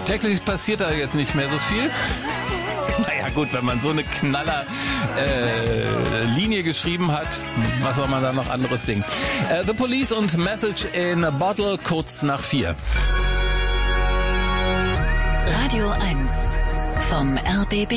Täglich passiert da jetzt nicht mehr so viel. Naja gut, wenn man so eine Knaller Linie geschrieben hat, was soll man da noch anderes singen? The Police und Message in a Bottle, kurz nach 4. Radio 1 vom RBB.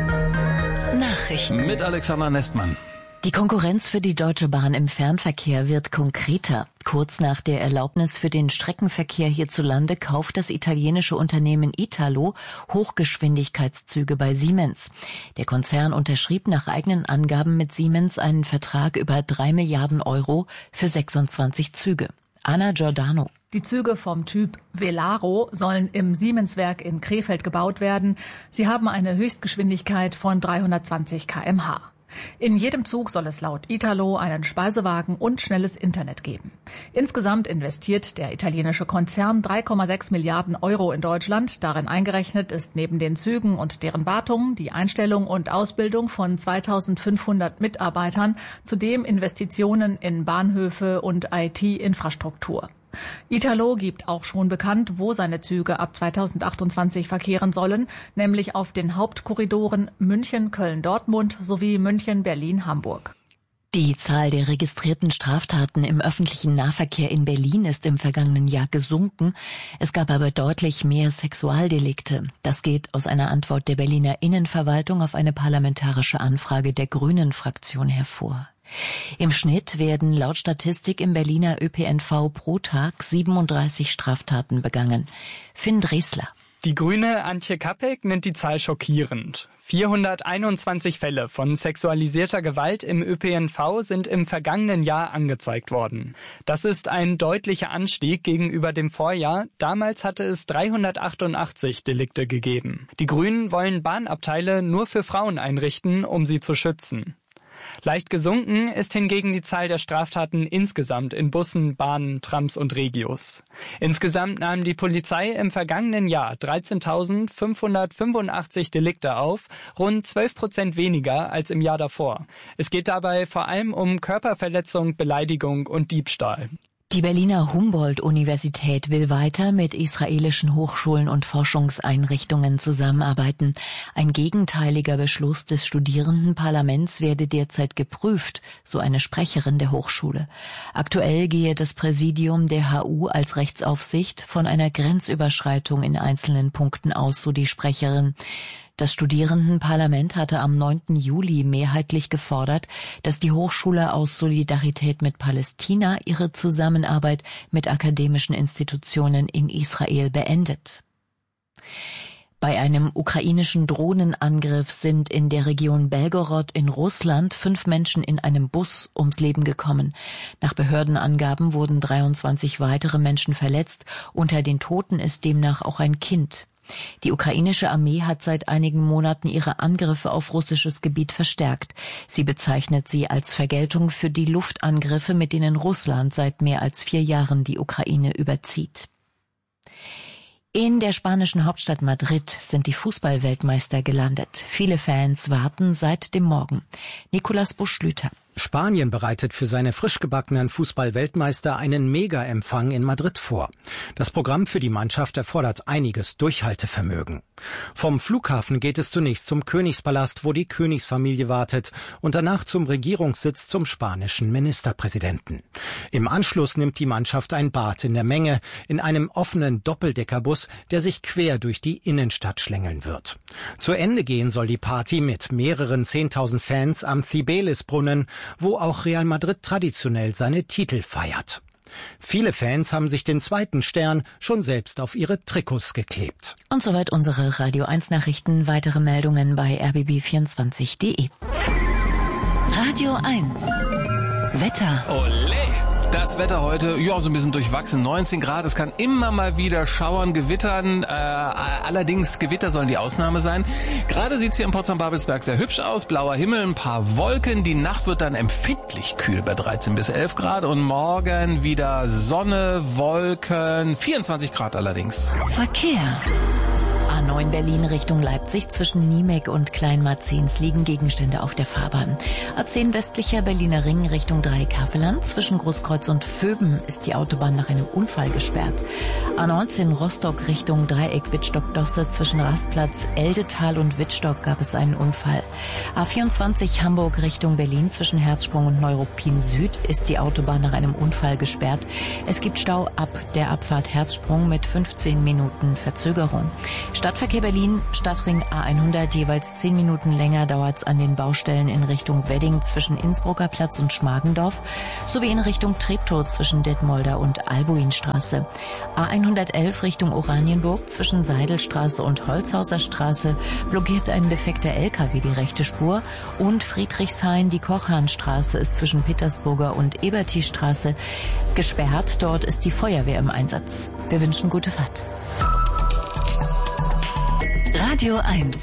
Nachrichten Mit Alexander Nestmann. Die Konkurrenz für die Deutsche Bahn im Fernverkehr wird konkreter. Kurz nach der Erlaubnis für den Streckenverkehr hierzulande kauft das italienische Unternehmen Italo Hochgeschwindigkeitszüge bei Siemens. Der Konzern unterschrieb nach eigenen Angaben mit Siemens einen Vertrag über 3 Milliarden Euro für 26 Züge. Anna Giordano. Die Züge vom Typ Velaro sollen im Siemens-Werk in Krefeld gebaut werden. Sie haben eine Höchstgeschwindigkeit von 320 km/h. In jedem Zug soll es laut Italo einen Speisewagen und schnelles Internet geben. Insgesamt investiert der italienische Konzern 3,6 Milliarden Euro in Deutschland. Darin eingerechnet ist neben den Zügen und deren Wartung die Einstellung und Ausbildung von 2500 Mitarbeitern, zudem Investitionen in Bahnhöfe und IT-Infrastruktur. Italo gibt auch schon bekannt, wo seine Züge ab 2028 verkehren sollen, nämlich auf den Hauptkorridoren München, Köln, Dortmund sowie München, Berlin, Hamburg. Die Zahl der registrierten Straftaten im öffentlichen Nahverkehr in Berlin ist im vergangenen Jahr gesunken. Es gab aber deutlich mehr Sexualdelikte. Das geht aus einer Antwort der Berliner Innenverwaltung auf eine parlamentarische Anfrage der Grünen-Fraktion hervor. Im Schnitt werden laut Statistik im Berliner ÖPNV pro Tag 37 Straftaten begangen. Finn Dresler. Die Grüne Antje Kappek nennt die Zahl schockierend. 421 Fälle von sexualisierter Gewalt im ÖPNV sind im vergangenen Jahr angezeigt worden. Das ist ein deutlicher Anstieg gegenüber dem Vorjahr. Damals hatte es 388 Delikte gegeben. Die Grünen wollen Bahnabteile nur für Frauen einrichten, um sie zu schützen. Leicht gesunken ist hingegen die Zahl der Straftaten insgesamt in Bussen, Bahnen, Trams und Regios. Insgesamt nahm die Polizei im vergangenen Jahr 13.585 Delikte auf, rund 12% weniger als im Jahr davor. Es geht dabei vor allem um Körperverletzung, Beleidigung und Diebstahl. Die Berliner Humboldt-Universität will weiter mit israelischen Hochschulen und Forschungseinrichtungen zusammenarbeiten. Ein gegenteiliger Beschluss des Studierendenparlaments werde derzeit geprüft, so eine Sprecherin der Hochschule. Aktuell gehe das Präsidium der HU als Rechtsaufsicht von einer Grenzüberschreitung in einzelnen Punkten aus, so die Sprecherin. Das Studierendenparlament hatte am 9. Juli mehrheitlich gefordert, dass die Hochschule aus Solidarität mit Palästina ihre Zusammenarbeit mit akademischen Institutionen in Israel beendet. Bei einem ukrainischen Drohnenangriff sind in der Region Belgorod in Russland 5 Menschen in einem Bus ums Leben gekommen. Nach Behördenangaben wurden 23 weitere Menschen verletzt. Unter den Toten ist demnach auch ein Kind. Die ukrainische Armee hat seit einigen Monaten ihre Angriffe auf russisches Gebiet verstärkt. Sie bezeichnet sie als Vergeltung für die Luftangriffe, mit denen Russland seit mehr als 4 Jahren die Ukraine überzieht. In der spanischen Hauptstadt Madrid sind die Fußballweltmeister gelandet. Viele Fans warten seit dem Morgen. Nicolas Buschlüter. Spanien bereitet für seine frisch gebackenen Fußball-Weltmeister einen Mega-Empfang in Madrid vor. Das Programm für die Mannschaft erfordert einiges Durchhaltevermögen. Vom Flughafen geht es zunächst zum Königspalast, wo die Königsfamilie wartet, und danach zum Regierungssitz zum spanischen Ministerpräsidenten. Im Anschluss nimmt die Mannschaft ein Bad in der Menge in einem offenen Doppeldeckerbus, der sich quer durch die Innenstadt schlängeln wird. Zu Ende gehen soll die Party mit mehreren 10.000 Fans am Cibeles-Brunnen, wo auch Real Madrid traditionell seine Titel feiert. Viele Fans haben sich den zweiten Stern schon selbst auf ihre Trikots geklebt. Und soweit unsere Radio 1 Nachrichten. Weitere Meldungen bei rbb24.de. Radio 1 Wetter. Olé! Das Wetter heute, ja, so ein bisschen durchwachsen. 19 Grad, es kann immer mal wieder schauern, gewittern. Allerdings, Gewitter sollen die Ausnahme sein. Gerade sieht's hier in Potsdam-Babelsberg sehr hübsch aus. Blauer Himmel, ein paar Wolken. Die Nacht wird dann empfindlich kühl bei 13 bis 11 Grad. Und morgen wieder Sonne, Wolken, 24 Grad allerdings. Verkehr. A9 Berlin Richtung Leipzig zwischen Niemek und Kleinmarzens liegen Gegenstände auf der Fahrbahn. A10 westlicher Berliner Ring Richtung Dreieck-Havelland zwischen Großkreuz und Vöben ist die Autobahn nach einem Unfall gesperrt. A19 Rostock Richtung Dreieck Wittstock-Dosse zwischen Rastplatz Eldetal und Wittstock gab es einen Unfall. A24 Hamburg Richtung Berlin zwischen Herzsprung und Neuruppin Süd ist die Autobahn nach einem Unfall gesperrt. Es gibt Stau ab der Abfahrt Herzsprung mit 15 Minuten Verzögerung. Stadtverkehr Berlin, Stadtring A100, jeweils 10 Minuten länger dauert es an den Baustellen in Richtung Wedding zwischen Innsbrucker Platz und Schmargendorf sowie in Richtung Treptow zwischen Detmolder und Albuinstraße. A111 Richtung Oranienburg zwischen Seidelstraße und Holzhauser Straße blockiert ein defekter LKW die rechte Spur und Friedrichshain, die Kochhahnstraße ist zwischen Petersburger und Eberti-Straße gesperrt. Dort ist die Feuerwehr im Einsatz. Wir wünschen gute Fahrt. Radio 1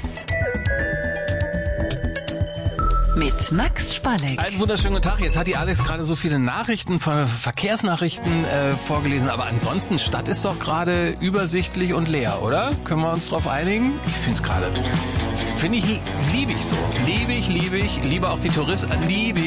mit Max Spalleck. Einen wunderschönen guten Tag. Jetzt hat die Alex gerade so viele Nachrichten, Verkehrsnachrichten vorgelesen. Aber ansonsten, Stadt ist doch gerade übersichtlich und leer, oder? Können wir uns drauf einigen? Ich finde es gerade, liebe ich so. Liebe ich. Liebe auch die Touristen. Liebe